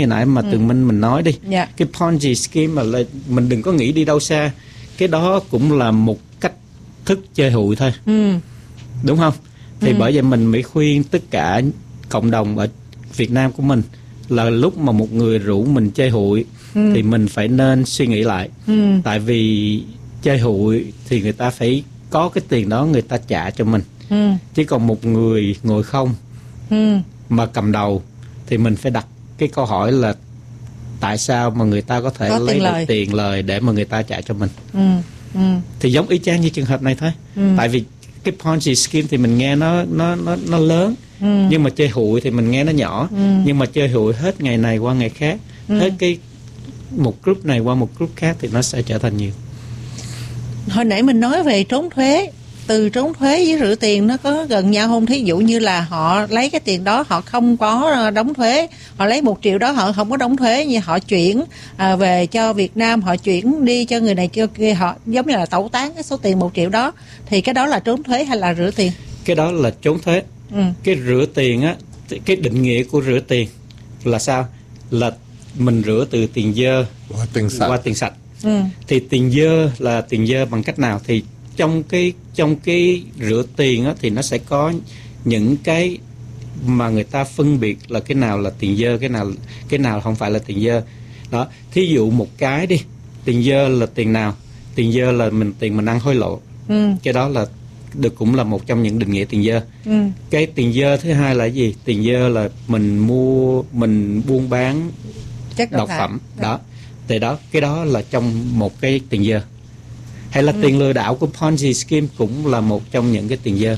Hồi nãy mà Tường Minh mình nói đi, cái Ponzi scheme mà mình đừng có nghĩ đi đâu xa, cái đó cũng là một cách thức chơi hụi thôi, đúng không? Thì bởi vậy mình mới khuyên tất cả cộng đồng ở Việt Nam của mình là lúc mà một người rủ mình chơi hụi thì mình phải nên suy nghĩ lại. Tại vì chơi hụi thì người ta phải có cái tiền đó người ta trả cho mình. Chứ còn một người ngồi không mà cầm đầu thì mình phải đặt cái câu hỏi là tại sao mà người ta có thể lấy được tiền lời để mà người ta trả cho mình. Thì giống y chang như trường hợp này thôi. Tại vì cái Ponzi scheme thì mình nghe nó lớn, nhưng mà chơi hụi thì mình nghe nó nhỏ. Nhưng mà chơi hụi hết ngày này qua ngày khác, hết cái một group này qua một group khác thì nó sẽ trở thành nhiều. Hồi nãy mình nói về trốn thuế, từ trốn thuế với rửa tiền nó có gần nhau không? Thí dụ như là họ lấy cái tiền đó họ không có đóng thuế, họ lấy 1 triệu đó họ không có đóng thuế, nhưng họ chuyển về cho Việt Nam, họ chuyển đi cho người này cho kia, họ giống như là tẩu tán cái số tiền 1 triệu đó, thì cái đó là trốn thuế hay là rửa tiền? Cái đó là trốn thuế. Cái rửa tiền á, cái định nghĩa của rửa tiền là sao? Là mình rửa từ tiền dơ qua tiền sạch. Thì tiền dơ là tiền dơ bằng cách nào? Thì trong cái rửa tiền á, thì nó sẽ có những cái mà người ta phân biệt là cái nào là tiền dơ, cái nào không phải là tiền dơ. Đó, thí dụ một cái đi, tiền dơ là tiền nào? Tiền dơ là tiền mình ăn hối lộ. Cái đó là cũng là một trong những định nghĩa tiền dơ. Cái tiền dơ thứ hai là gì? Tiền dơ là mình buôn bán độc phẩm. Đó. Thì đó, cái đó là trong một cái tiền dơ. Hay là tiền lừa đảo của Ponzi scheme cũng là một trong những cái tiền dơ.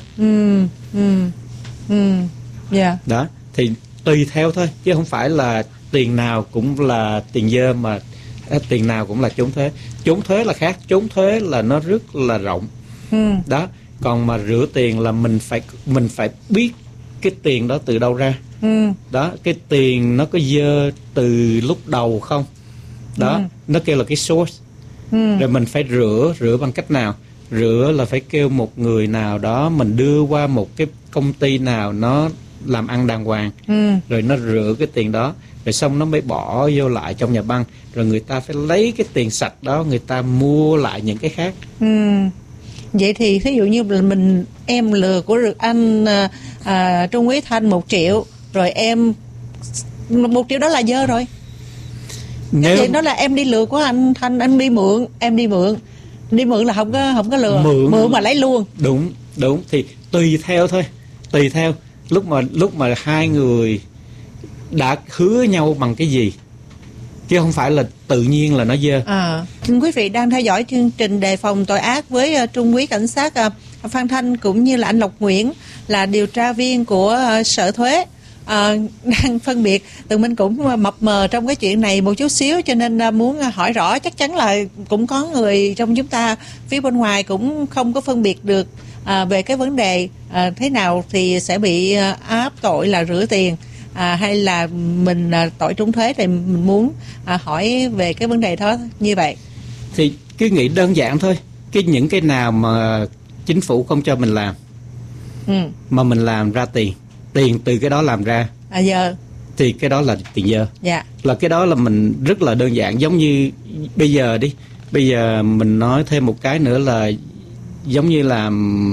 Đó, thì tùy theo thôi, chứ không phải là tiền nào cũng là tiền dơ mà tiền nào cũng là trốn thuế. Trốn thuế là khác, trốn thuế là nó rất là rộng. Đó, còn mà rửa tiền là mình phải biết cái tiền đó từ đâu ra. Đó, cái tiền nó có dơ từ lúc đầu không? Đó, nó kêu là cái source. Rồi mình phải rửa bằng cách nào? Rửa là phải kêu một người nào đó mình đưa qua một cái công ty nào nó làm ăn đàng hoàng, rồi nó rửa cái tiền đó, rồi xong nó mới bỏ vô lại trong nhà băng, rồi người ta phải lấy cái tiền sạch đó người ta mua lại những cái khác. Vậy thì ví dụ như em lừa của anh Trung Úy Thanh 1 triệu, rồi 1 triệu đó là dơ rồi. Nếu vậy đó là em đi lừa của anh Thanh, em đi mượn là không có lừa, mượn mà lấy luôn. Đúng thì tùy theo thôi, tùy theo lúc mà hai người đã hứa nhau bằng cái gì, chứ không phải là tự nhiên là nó dơ. Quý vị đang theo dõi chương trình Đề phòng tội ác với Trung úy cảnh sát Phan Thanh cũng như là anh Lộc Nguyễn, là điều tra viên của Sở Thuế. Đang phân biệt, Tường Minh cũng mập mờ trong cái chuyện này một chút xíu, cho nên muốn hỏi rõ. Chắc chắn là cũng có người trong chúng ta phía bên ngoài cũng không có phân biệt được về cái vấn đề thế nào thì sẽ bị áp tội là rửa tiền hay là mình tội trốn thuế, thì mình muốn hỏi về cái vấn đề đó như vậy. Thì cứ nghĩ đơn giản thôi, những cái nào mà chính phủ không cho mình làm mà mình làm ra tiền từ cái đó làm ra giờ thì cái đó là tiền dơ. Là cái đó là mình rất là đơn giản. Giống như bây giờ mình nói thêm một cái nữa là giống như là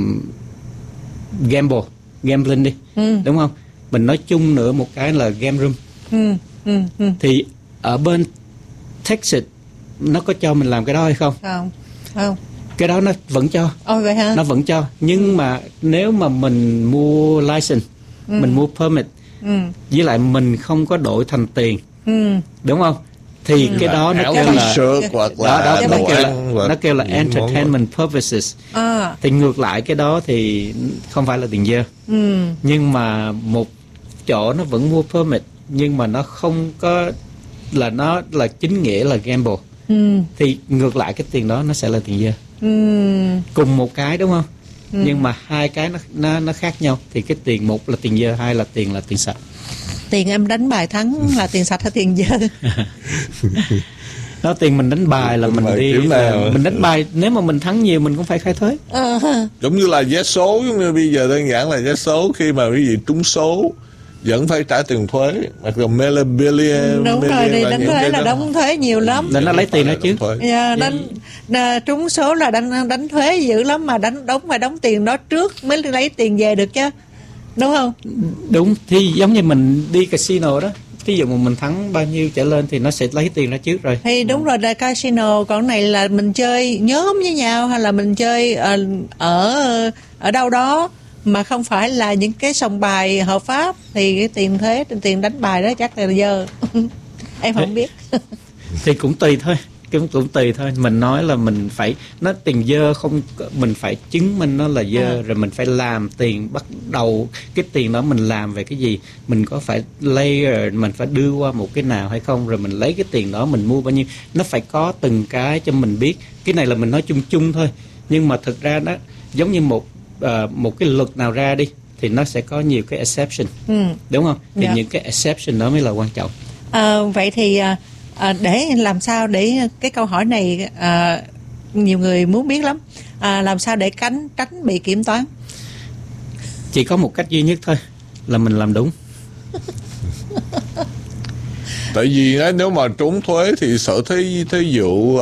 gambling đi, đúng không? Mình nói chung nữa một cái là game room. Thì ở bên Texas nó có cho mình làm cái đó hay không? Không. Cái đó nó vẫn cho. Vậy hả? Nó vẫn cho, nhưng mà nếu mà mình mua license, mình mua permit, với lại mình không có đổi thành tiền, đúng không? Thì cái đó nó kêu là entertainment purposes. Thì ngược lại cái đó thì không phải là tiền dơ. Nhưng mà một chỗ nó vẫn mua permit, nhưng mà nó không có là nó là chính nghĩa là gamble. Thì ngược lại cái tiền đó nó sẽ là tiền dơ. Cùng một cái, đúng không? Nhưng mà hai cái nó khác nhau. Thì cái tiền, một là tiền dơ, hai là tiền sạch. Tiền em đánh bài thắng là tiền sạch hay tiền dơ? Đó, tiền mình đánh bài là mình đi mình đánh bài, nếu mà mình thắng nhiều mình cũng phải khai thuế. Giống như là vé số, giống như bây giờ đơn giản là vé số, khi mà quý vị trúng số vẫn phải trả tiền thuế, hoặc là billion. Đúng rồi, thì đánh thuế là đóng thuế nhiều lắm. Nên nó lấy tiền đó chứ. Trúng số là đánh thuế dữ lắm, mà phải đóng tiền đó trước mới lấy tiền về được chứ, đúng không? Đúng, thì giống như mình đi casino đó, ví dụ mà mình thắng bao nhiêu trở lên thì nó sẽ lấy tiền ra trước rồi. Thì đúng rồi, là casino. Còn này là mình chơi nhóm với nhau, hay là mình chơi ở đâu đó mà không phải là những cái sòng bài hợp pháp, thì cái tiền thuế, tiền đánh bài đó chắc là dơ. Em không biết. Thì cũng tùy thôi, cũng tùy thôi. Mình nói là mình phải, nó tiền dơ không, mình phải chứng minh nó là dơ, rồi mình phải làm tiền, bắt đầu cái tiền đó mình làm về cái gì, mình có phải layer, mình phải đưa qua một cái nào hay không, rồi mình lấy cái tiền đó mình mua bao nhiêu. Nó phải có từng cái cho mình biết. Cái này là mình nói chung chung thôi, nhưng mà thực ra đó giống như một cái luật nào ra đi thì nó sẽ có nhiều cái exception, đúng không? Thì những cái exception đó mới là quan trọng. Vậy thì để làm sao để cái câu hỏi này nhiều người muốn biết lắm, làm sao để tránh bị kiểm toán? Chỉ có một cách duy nhất thôi, là mình làm đúng. Tại vì nếu mà trốn thuế thì sở thí dụ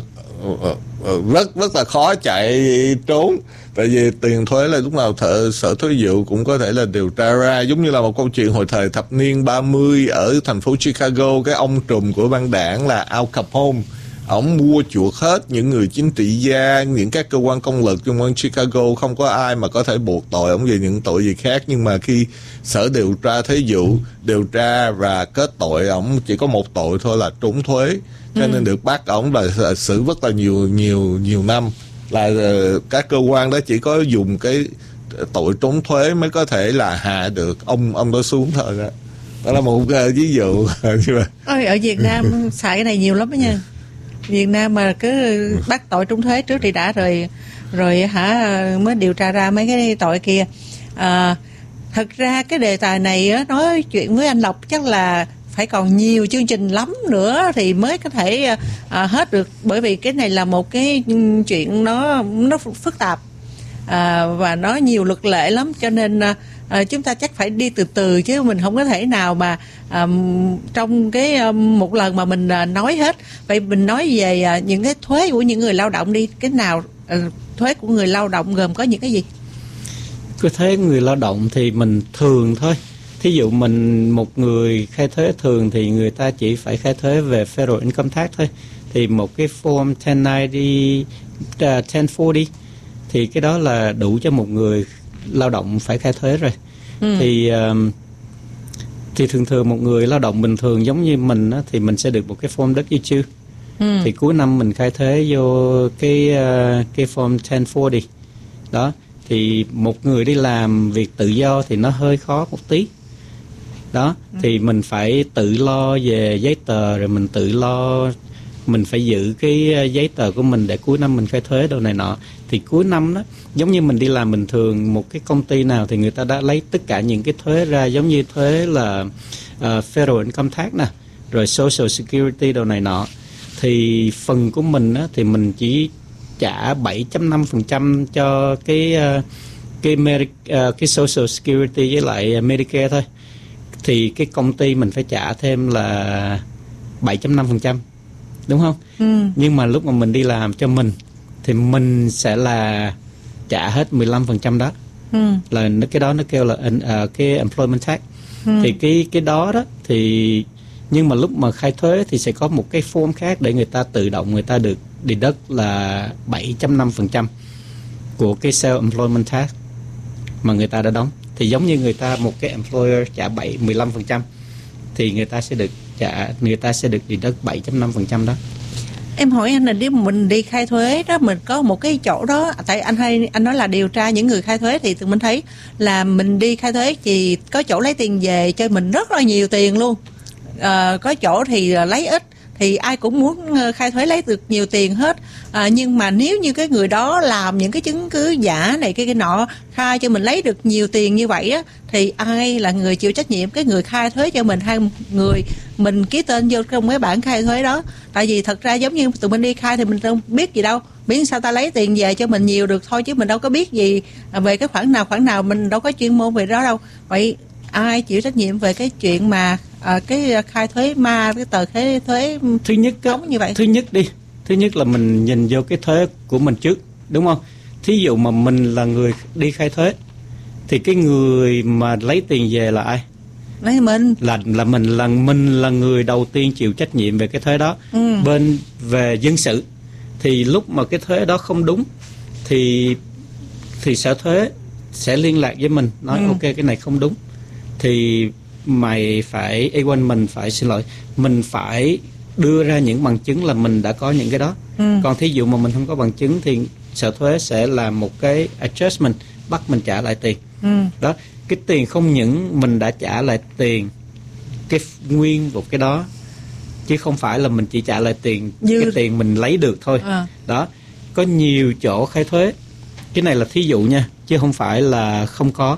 rất là khó chạy trốn. Tại vì tiền thuế là lúc nào sở thuế vụ cũng có thể là điều tra ra. Giống như là một câu chuyện hồi thời thập niên 30 ở thành phố Chicago, cái ông trùm của băng đảng là Al Capone, ổng mua chuộc hết những người chính trị gia, những các cơ quan công lực trong quanh Chicago, không có ai mà có thể buộc tội ổng về những tội gì khác. Nhưng mà khi sở điều tra thuế vụ điều tra và kết tội ổng chỉ có một tội thôi là trốn thuế, cho nên được bắt ổng là xử rất là nhiều năm. Là các cơ quan đó chỉ có dùng cái tội trốn thuế mới có thể là hạ được ông đó xuống thôi đó. Đó là một ví dụ. Ôi, ở Việt Nam xài cái này nhiều lắm đó nha. Việt Nam mà cứ bắt tội trốn thuế trước thì đã, rồi mới điều tra ra mấy cái tội kia. Thật ra cái đề tài này nói chuyện với anh Lộc chắc là phải còn nhiều chương trình lắm nữa thì mới có thể hết được, bởi vì cái này là một cái chuyện nó phức tạp và nó nhiều luật lệ lắm, cho nên chúng ta chắc phải đi từ từ, chứ mình không có thể nào mà trong cái một lần mà mình nói hết. Vậy mình nói về những cái thuế của những người lao động đi. Cái nào thuế của người lao động gồm có những cái gì? Cái thuế người lao động thì mình thường thôi. Thí dụ một người khai thuế thường thì người ta chỉ phải khai thuế về Federal Income Tax thôi. Thì một cái form 1040 thì cái đó là đủ cho một người lao động phải khai thuế rồi. Thì thường một người lao động bình thường giống như mình á, thì mình sẽ được một cái form W2. Thì cuối năm mình khai thuế vô cái form 1040 đó. Thì một người đi làm việc tự do thì nó hơi khó một tí đó. Thì mình phải tự lo về giấy tờ, rồi mình tự lo, mình phải giữ cái giấy tờ của mình để cuối năm mình khai thuế đồ này nọ. Thì cuối năm đó, giống như mình đi làm bình thường một cái công ty nào thì người ta đã lấy tất cả những cái thuế ra, giống như thuế là Federal Income Tax nè, rồi Social Security đồ này nọ. Thì phần của mình á, thì mình chỉ trả 7.5% cho cái Social Security với lại Medicare thôi. Thì cái công ty mình phải trả thêm là 7.5%, đúng không? Nhưng mà lúc mà mình đi làm cho mình thì mình sẽ là trả hết 15% đó. Là cái đó nó kêu là cái employment tax. Thì cái đó thì, nhưng mà lúc mà khai thuế thì sẽ có một cái form khác để người ta tự động người ta được deduct là 7.5% của cái self-employment tax mà người ta đã đóng. Thì giống như một cái employer trả 15% thì người ta sẽ được deduct 7.5% đó. Em hỏi anh là nếu mình đi khai thuế đó, mình có một cái chỗ đó, tại anh nói là điều tra những người khai thuế, thì tụi mình thấy là mình đi khai thuế thì có chỗ lấy tiền về cho mình rất là nhiều tiền luôn. Có chỗ thì lấy ít, thì ai cũng muốn khai thuế lấy được nhiều tiền hết. Nhưng mà nếu như cái người đó làm những cái chứng cứ giả này cái nọ, khai cho mình lấy được nhiều tiền như vậy á, thì ai là người chịu trách nhiệm? Cái người khai thuế cho mình hay người mình ký tên vô trong cái bản khai thuế đó? Tại vì thật ra giống như tụi mình đi khai thì mình không biết gì đâu, biết sao ta lấy tiền về cho mình nhiều được thôi, chứ mình đâu có biết gì về cái khoản nào mình đâu có chuyên môn về đó đâu. Vậy ai chịu trách nhiệm về cái chuyện mà cái khai thuế ma, cái tờ khai thuế thứ nhất như vậy? Thứ nhất là mình nhìn vô cái thuế của mình trước, đúng không? Thí dụ mà mình là người đi khai thuế thì cái người mà lấy tiền về là ai? Lấy mình. Mình là người đầu tiên chịu trách nhiệm về cái thuế đó. Bên về dân sự thì lúc mà cái thuế đó không đúng thì sở thuế sẽ liên lạc với mình nói ok cái này không đúng thì mày phải mình phải xin lỗi, mình phải đưa ra những bằng chứng là mình đã có những cái đó. Còn thí dụ mà mình không có bằng chứng thì sở thuế sẽ làm một cái adjustment, bắt mình trả lại tiền. Đó, cái tiền không những mình đã trả lại tiền cái nguyên một cái đó, chứ không phải là mình chỉ trả lại tiền cái tiền mình lấy được thôi. Đó, có nhiều chỗ khai thuế, cái này là thí dụ nha, chứ không phải là không có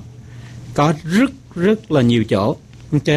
rất là nhiều chỗ. Ok,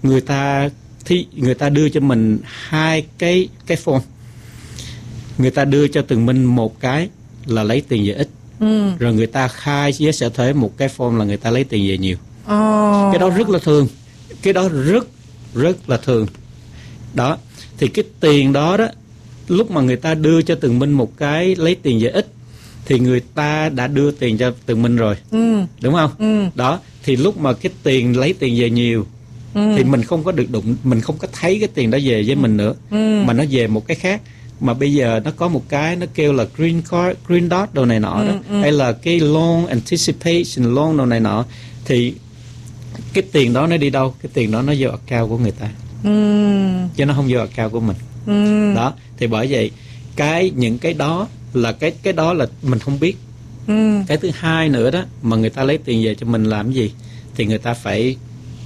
người ta đưa cho mình 2 cái form, người ta đưa cho từng mình một cái là lấy tiền về ít, rồi người ta khai với sở thuế một cái form là người ta lấy tiền về nhiều. Cái đó rất là thường, cái đó rất là thường. Đó, thì cái tiền đó lúc mà người ta đưa cho từng mình một cái lấy tiền về ít thì người ta đã đưa tiền cho từng mình rồi, đúng không? Đó, thì lúc mà cái tiền lấy tiền về nhiều thì mình không có được đụng, mình không có thấy cái tiền đó về với mình nữa, mà nó về một cái khác. Mà bây giờ nó có một cái nó kêu là green dot đồ này nọ đó, hay là cái loan anticipation loan đồ này nọ, thì cái tiền đó nó đi đâu? Cái tiền đó nó vô account của người ta, chứ nó không vô account của mình. Đó, thì bởi vậy những cái đó là cái đó là mình không biết. Cái thứ hai nữa đó, mà người ta lấy tiền về cho mình làm cái gì thì người ta phải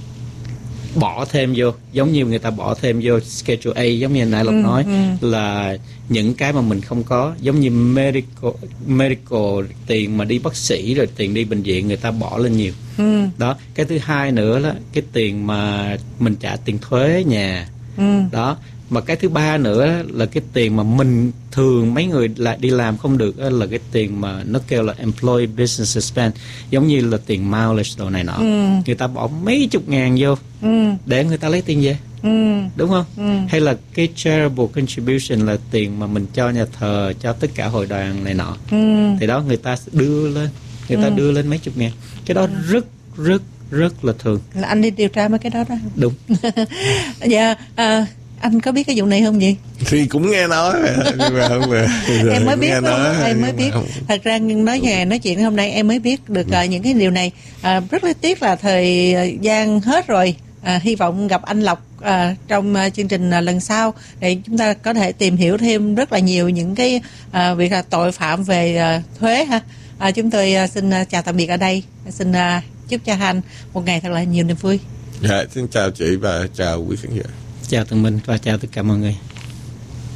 bỏ thêm vô, giống như người ta bỏ thêm vô Schedule A, giống như nãy Lộc nói, là những cái mà mình không có, giống như medical tiền mà đi bác sĩ rồi tiền đi bệnh viện, người ta bỏ lên nhiều. Đó, cái thứ hai nữa là cái tiền mà mình trả tiền thuế nhà. Đó, mà cái thứ ba nữa là cái tiền mà mình thường mấy người lại đi làm không được, là cái tiền mà nó kêu là employee business expense, giống như là tiền mileage đồ này nọ. Người ta bỏ mấy chục ngàn vô để người ta lấy tiền về, đúng không? Hay là cái charitable contribution là tiền mà mình cho nhà thờ, cho tất cả hội đoàn này nọ, thì đó người ta đưa lên mấy chục ngàn. Cái đó rất là thường. Là anh đi điều tra mấy cái đó đó. Đúng. Dạ, anh có biết cái vụ này không vậy? Thì cũng nghe nói em mới biết em mới biết. Thật ra nói chuyện hôm nay em mới biết được những cái điều này. Rất là tiếc là thời gian hết rồi. Hy vọng gặp anh Lộc trong chương trình lần sau để chúng ta có thể tìm hiểu thêm rất là nhiều những cái việc là tội phạm về thuế ha. Chúng tôi xin chào tạm biệt ở đây. Xin chúc cho anh một ngày thật là nhiều niềm vui. Dạ, xin chào chị và chào quý khán giả. Chào Tường Minh và chào tất cả mọi người.